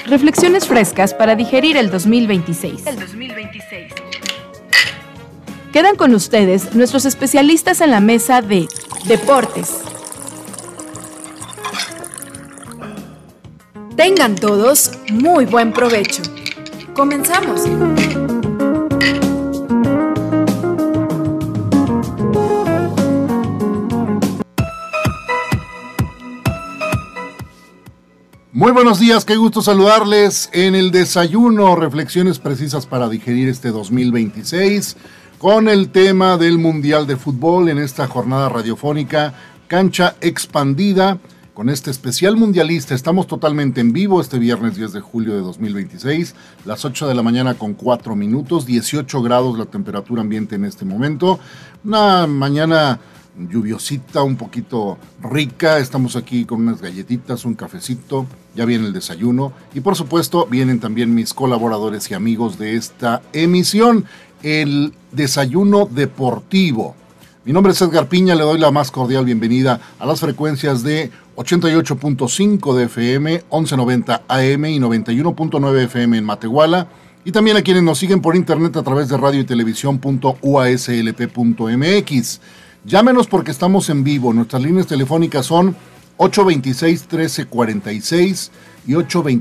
Reflexiones frescas para digerir el 2026. Quedan con ustedes nuestros especialistas en la mesa de Deportes. Tengan todos muy buen provecho. Comenzamos. Muy buenos días, qué gusto saludarles en el desayuno, reflexiones precisas para digerir este 2026 con el tema del Mundial de Fútbol en esta jornada radiofónica, cancha expandida, con este especial mundialista. Estamos totalmente en vivo este viernes 10 de julio de 2026, las 8 de la mañana con 4 minutos, 18 grados la temperatura ambiente en este momento, una mañana lluviosita, un poquito rica. Estamos aquí con unas galletitas, un cafecito, ya viene el desayuno y por supuesto vienen también mis colaboradores y amigos de esta emisión, el desayuno deportivo. Mi nombre es Edgar Piña, le doy la más cordial bienvenida a las frecuencias de 88.5 de FM, 1190 AM y 91.9 FM en Matehuala, y también a quienes nos siguen por internet a través de radio y televisión.uaslp.mx. Llámenos porque estamos en vivo. Nuestras líneas telefónicas son 826-1346 y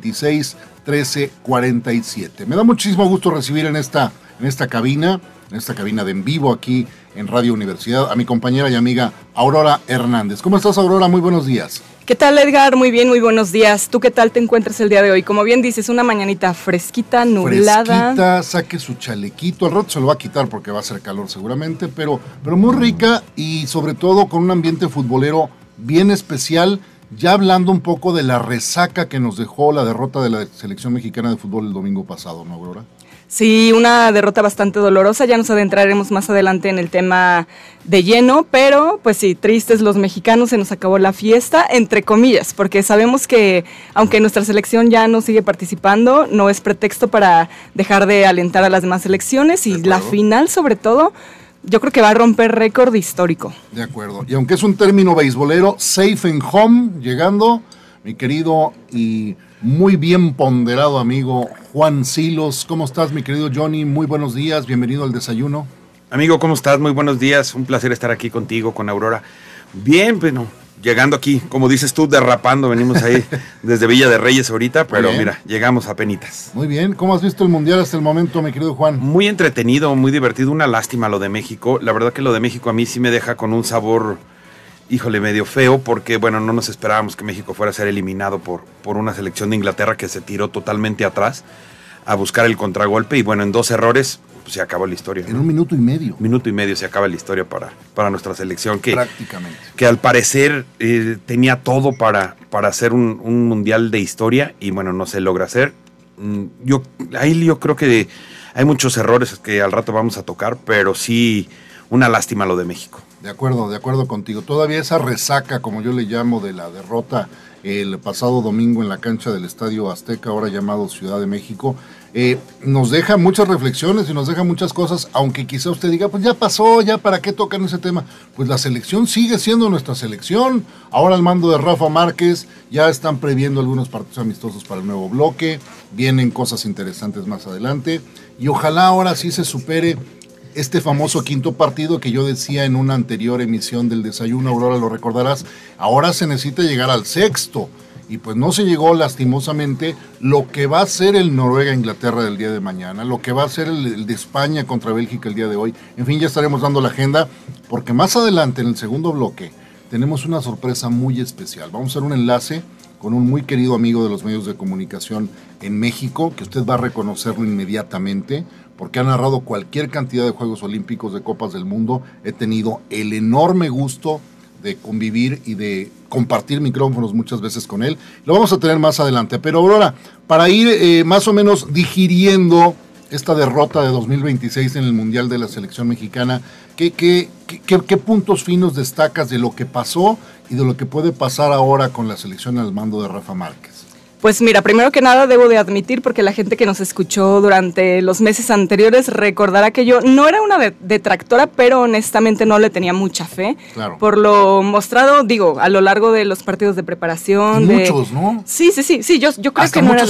826-1347. Me da muchísimo gusto recibir en esta cabina de en vivo aquí en Radio Universidad, a mi compañera y amiga Aurora Hernández. ¿Cómo estás, Aurora? Muy buenos días. ¿Qué tal, Edgar? Muy bien, muy buenos días. ¿Tú qué tal te encuentras el día de hoy? Como bien dices, una mañanita fresquita, nublada. Fresquita, saque su chalequito. Al rato se lo va a quitar porque va a hacer calor seguramente, pero muy rica y sobre todo con un ambiente futbolero bien especial. Ya hablando un poco de la resaca que nos dejó la derrota de la selección mexicana de fútbol el domingo pasado, ¿no, Aurora? Sí, una derrota bastante dolorosa, ya nos adentraremos más adelante en el tema de lleno, pero pues sí, tristes los mexicanos, se nos acabó la fiesta, entre comillas, porque sabemos que aunque nuestra selección ya no sigue participando, no es pretexto para dejar de alentar a las demás selecciones y la final sobre todo, yo creo que va a romper récord histórico. De acuerdo, y aunque es un término beisbolero, safe and home, llegando, mi querido y muy bien ponderado amigo Juan Silos. ¿Cómo estás, mi querido Johnny? Muy buenos días, bienvenido al desayuno. Amigo, ¿cómo estás? Muy buenos días, un placer estar aquí contigo, con Aurora. Bien, bueno, llegando aquí, como dices tú, derrapando, venimos ahí desde Villa de Reyes ahorita, pero mira, llegamos a penitas. Muy bien, ¿cómo has visto el Mundial hasta el momento, mi querido Juan? Muy entretenido, muy divertido, una lástima lo de México. La verdad que lo de México a mí sí me deja con un sabor, híjole, medio feo, porque bueno, no nos esperábamos que México fuera a ser eliminado por una selección de Inglaterra que se tiró totalmente atrás a buscar el contragolpe y bueno, en 2 errores pues, se acabó la historia. En 1 minuto y medio. Minuto y medio se acaba la historia para nuestra selección prácticamente. Que al parecer tenía todo para hacer un mundial de historia y bueno, no se logra hacer. Yo creo que hay muchos errores que al rato vamos a tocar, pero sí una lástima lo de México. De acuerdo contigo. Todavía esa resaca, como yo le llamo, de la derrota el pasado domingo en la cancha del Estadio Azteca, ahora llamado Ciudad de México, nos deja muchas reflexiones y nos deja muchas cosas, aunque quizá usted diga, pues ya pasó, ya para qué tocan ese tema. Pues la selección sigue siendo nuestra selección. Ahora al mando de Rafa Márquez, ya están previendo algunos partidos amistosos para el nuevo bloque, vienen cosas interesantes más adelante, y ojalá ahora sí se supere este famoso quinto partido que yo decía en una anterior emisión del desayuno, Aurora, lo recordarás. Ahora se necesita llegar al sexto y pues no se llegó lastimosamente. Lo que va a ser el Noruega-Inglaterra del día de mañana, lo que va a ser el de España contra Bélgica el día de hoy, en fin, ya estaremos dando la agenda, porque más adelante en el segundo bloque tenemos una sorpresa muy especial. Vamos a hacer un enlace con un muy querido amigo de los medios de comunicación en México, que usted va a reconocerlo inmediatamente, porque ha narrado cualquier cantidad de Juegos Olímpicos, de Copas del Mundo. He tenido el enorme gusto de convivir y de compartir micrófonos muchas veces con él. Lo vamos a tener más adelante. Pero Aurora, para ir más o menos digiriendo esta derrota de 2026 en el Mundial de la Selección Mexicana, ¿qué puntos finos destacas de lo que pasó y de lo que puede pasar ahora con la selección al mando de Rafa Márquez? Pues mira, primero que nada debo de admitir, porque la gente que nos escuchó durante los meses anteriores recordará que yo no era una detractora, pero honestamente no le tenía mucha fe. Claro. Por lo mostrado, digo, a lo largo de los partidos de preparación. Muchos, ¿no? Sí, yo creo hasta que no era